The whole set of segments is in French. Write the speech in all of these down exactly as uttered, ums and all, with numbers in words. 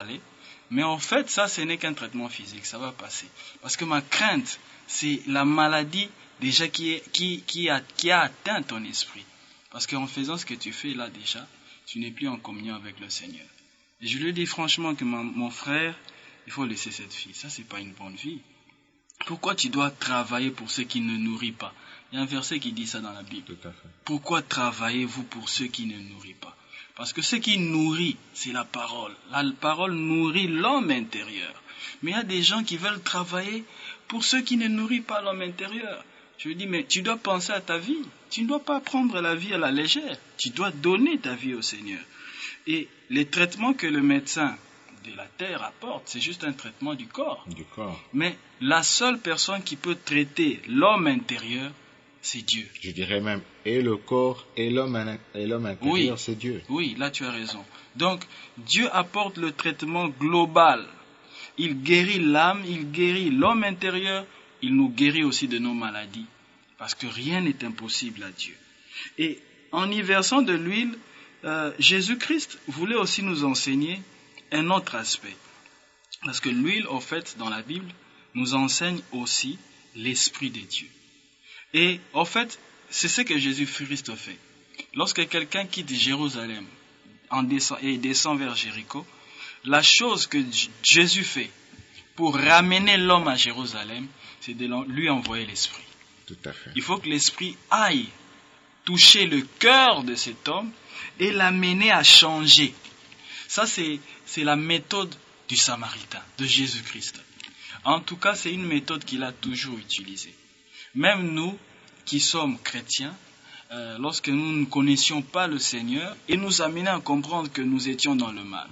parler. Mais en fait, ça, ce n'est qu'un traitement physique, ça va passer. Parce que ma crainte, c'est la maladie déjà qui, est, qui, qui, a, qui a atteint ton esprit. Parce qu'en faisant ce que tu fais là déjà, tu n'es plus en communion avec le Seigneur. Et je lui dis franchement que mon, mon frère, il faut laisser cette vie. Ça, c'est pas une bonne vie. Pourquoi tu dois travailler pour ceux qui ne nourrissent pas? Il y a un verset qui dit ça dans la Bible. Tout à fait. Pourquoi travaillez-vous pour ceux qui ne nourrissent pas? Parce que ce qui nourrit, c'est la parole. La parole nourrit l'homme intérieur. Mais il y a des gens qui veulent travailler pour ceux qui ne nourrissent pas l'homme intérieur. Je lui dis, mais tu dois penser à ta vie. Tu ne dois pas prendre la vie à la légère. Tu dois donner ta vie au Seigneur. Et les traitements que le médecin de la terre apporte, c'est juste un traitement du corps. Du corps. Mais la seule personne qui peut traiter l'homme intérieur, c'est Dieu. Je dirais même, et le corps et l'homme, et l'homme intérieur, oui, c'est Dieu. Oui, là tu as raison. Donc, Dieu apporte le traitement global. Il guérit l'âme, il guérit l'homme intérieur, il nous guérit aussi de nos maladies. Parce que rien n'est impossible à Dieu. Et en y versant de l'huile, euh, Jésus-Christ voulait aussi nous enseigner un autre aspect. Parce que l'huile, en fait, dans la Bible, nous enseigne aussi l'Esprit de Dieu. Et en fait, c'est ce que Jésus-Christ fait. Lorsque quelqu'un quitte Jérusalem en descend, et descend vers Jéricho, la chose que Jésus fait pour ramener l'homme à Jérusalem, c'est de lui envoyer l'Esprit. Tout à fait. Il faut que l'Esprit aille toucher le cœur de cet homme et l'amener à changer. Ça, c'est, c'est la méthode du Samaritain, de Jésus-Christ. En tout cas, c'est une méthode qu'il a toujours utilisée. Même nous, qui sommes chrétiens, euh, lorsque nous ne connaissions pas le Seigneur, il nous amenait à comprendre que nous étions dans le mal.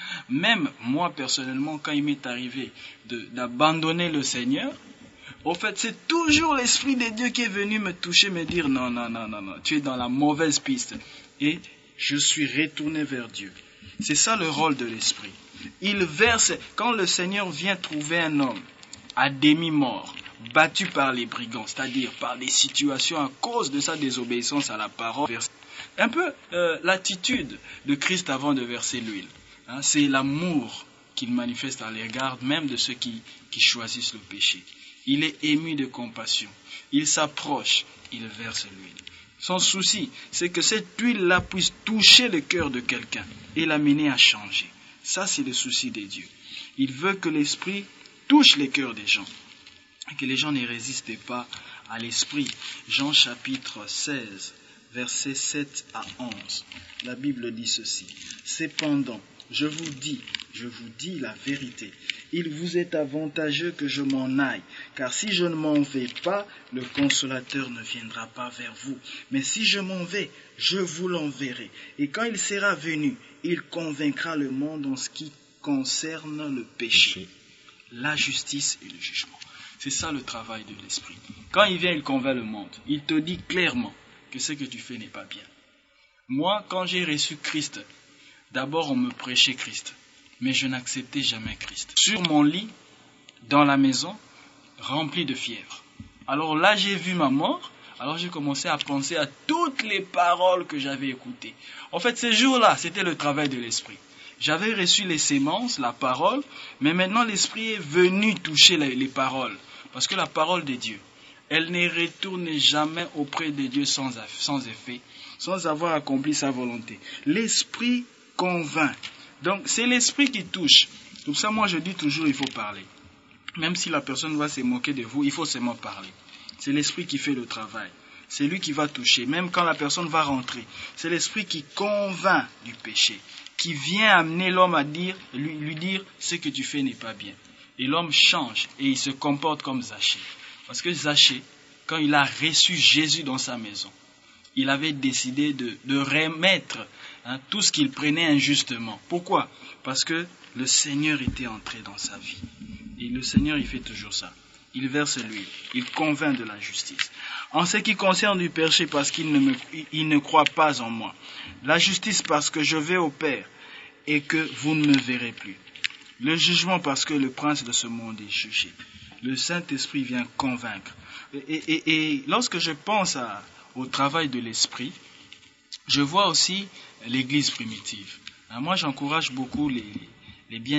Même moi, personnellement, quand il m'est arrivé de, d'abandonner le Seigneur, au fait, c'est toujours l'Esprit de Dieu qui est venu me toucher, me dire non, non, non, non, non, tu es dans la mauvaise piste. Et je suis retourné vers Dieu. C'est ça le rôle de l'Esprit. Il verse, quand le Seigneur vient trouver un homme à demi-mort, battu par les brigands, c'est-à-dire par des situations à cause de sa désobéissance à la parole. Un peu euh, l'attitude de Christ avant de verser l'huile. Hein, c'est l'amour qu'il manifeste à l'égard même de ceux qui, qui choisissent le péché. Il est ému de compassion. Il s'approche, il verse l'huile. Son souci, c'est que cette huile-là puisse toucher le cœur de quelqu'un et l'amener à changer. Ça, c'est le souci de Dieu. Il veut que l'Esprit touche les cœurs des gens. Et que les gens ne résistent pas à l'Esprit. Jean chapitre seize, versets sept à onze. La Bible dit ceci. Cependant, je vous dis, je vous dis la vérité. Il vous est avantageux que je m'en aille, car si je ne m'en vais pas, le Consolateur ne viendra pas vers vous. Mais si je m'en vais, je vous l'enverrai. Et quand il sera venu, il convaincra le monde en ce qui concerne le péché, la justice et le jugement. C'est ça le travail de l'Esprit. Quand il vient, il convainc le monde. Il te dit clairement que ce que tu fais n'est pas bien. Moi, quand j'ai reçu Christ, d'abord on me prêchait Christ, mais je n'acceptais jamais Christ. Sur mon lit, dans la maison, rempli de fièvre. Alors là, j'ai vu ma mort. Alors j'ai commencé à penser à toutes les paroles que j'avais écoutées. En fait, ces jours-là, c'était le travail de l'Esprit. J'avais reçu les sémences, la parole, mais maintenant l'Esprit est venu toucher les, les paroles. Parce que la parole de Dieu, elle ne retourne jamais auprès de Dieu sans, sans effet, sans avoir accompli sa volonté. L'Esprit convainc. Donc c'est l'Esprit qui touche. Pour ça, moi je dis toujours, il faut parler. Même si la personne va se moquer de vous, il faut seulement parler. C'est l'Esprit qui fait le travail. C'est lui qui va toucher. Même quand la personne va rentrer, c'est l'Esprit qui convainc du péché, qui vient amener l'homme à dire, lui, lui dire ce que tu fais n'est pas bien. Et l'homme change et il se comporte comme Zachée. Parce que Zachée, quand il a reçu Jésus dans sa maison, il avait décidé de, de remettre hein, tout ce qu'il prenait injustement. Pourquoi? Parce que le Seigneur était entré dans sa vie. Et le Seigneur, il fait toujours ça. Il verse l'huile, il convainc de la justice. En ce qui concerne du péché, parce qu'il ne, me, il ne croit pas en moi. La justice, parce que je vais au Père et que vous ne me verrez plus. Le jugement, parce que le prince de ce monde est jugé. Le Saint-Esprit vient convaincre. Et, et, et lorsque je pense à, au travail de l'Esprit, je vois aussi l'Église primitive. Alors moi, j'encourage beaucoup les, les bien